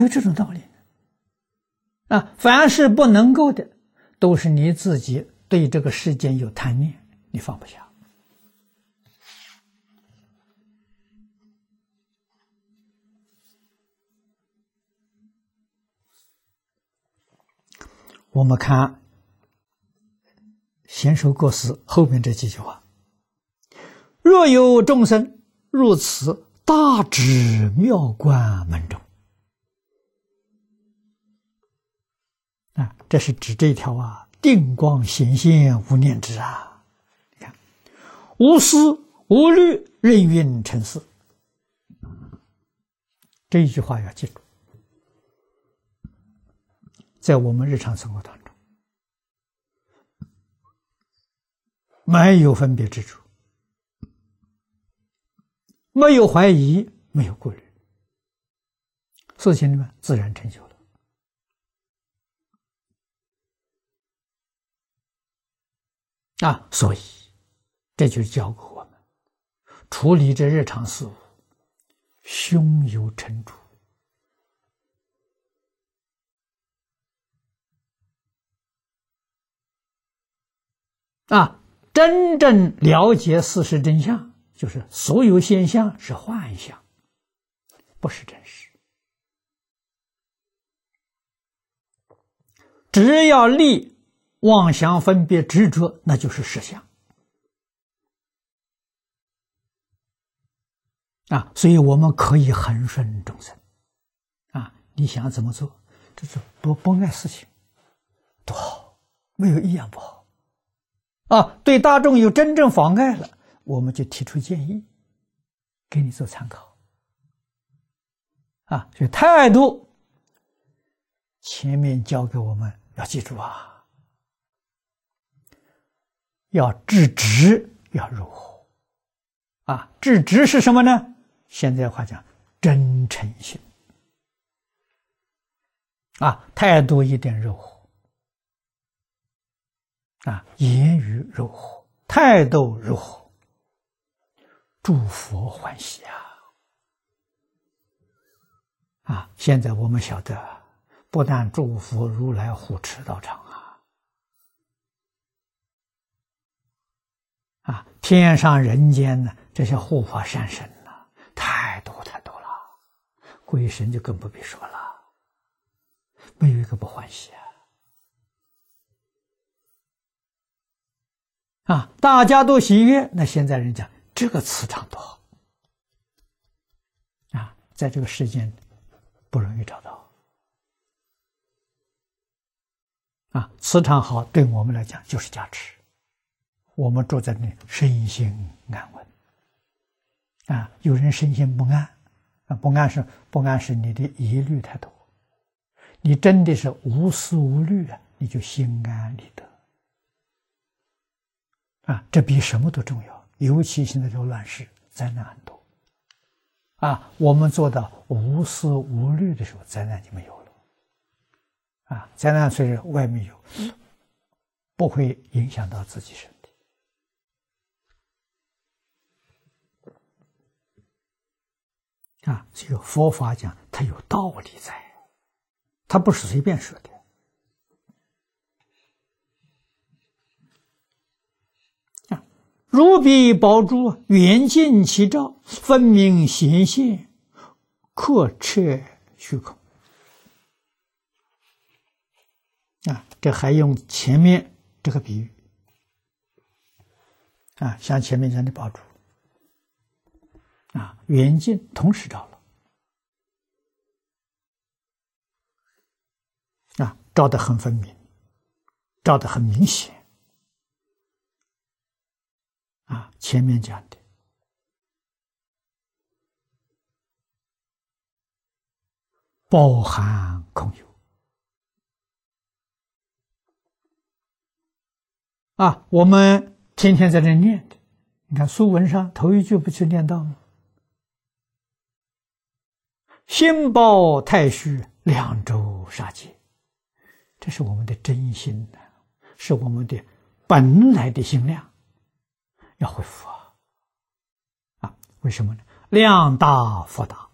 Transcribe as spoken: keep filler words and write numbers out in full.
有这种道理啊！凡是不能够的，都是你自己对这个世间有贪念，你放不下。我们看贤首过世后面这几句话：若有众生入此大智妙观门中，啊，这是指这条啊，定光显现无念之啊！你看，无思无虑，任运成事。这一句话要记住，在我们日常生活当中，没有分别之处，没有怀疑，没有顾虑，事情呢自然成就了。啊，所以这就教给我们处理这日常事务，胸有成竹。啊，真正了解事实真相，就是所有现象是幻象，不是真实。只要立妄想分别执着，那就是实相。啊，所以我们可以恒顺众生。啊，你想怎么做，这是多不碍事情，多好，没有一样不好。啊，对大众有真正妨碍了，我们就提出建议，给你做参考。啊，所以态度前面教给我们要记住啊，要制止，要柔和。啊，制止是什么呢？现在话讲，真诚心。啊，态度一定柔和。啊，言语柔和，态度柔和，诸佛欢喜啊！啊，现在我们晓得，不但诸佛如来护持道场啊，啊，天上人间呢，这些护法善神呢、啊，太多太多了，鬼神就更不必说了，没有一个不欢喜啊！啊，大家都喜悦，那现在人讲这个磁场多好啊，在这个世间不容易找到啊，磁场好对我们来讲就是加持，我们住在那里身心安稳啊。有人身心不安啊，不安是不安是你的疑虑太多，你真的是无思无虑啊，你就心安理得。啊，这比什么都重要，尤其现在这个乱世，灾难很多。啊，我们做到无思无虑的时候，灾难就没有了。啊，灾难虽然外面有，不会影响到自己身体。啊，这个佛法讲，它有道理在，它不是随便说的。如彼宝珠，远近齐照，分明显现，刻彻虚空。啊，这还用前面这个比喻啊，像前面讲的宝珠啊，远近同时照了啊，照得很分明，照得很明显。啊，前面讲的包含空有啊，我们天天在这念的，你看书文上头一句不就念到吗？心包太虚，两周杀戒，这是我们的真心的，是我们的本来的心量。要恢复啊！啊，为什么呢？量大福大，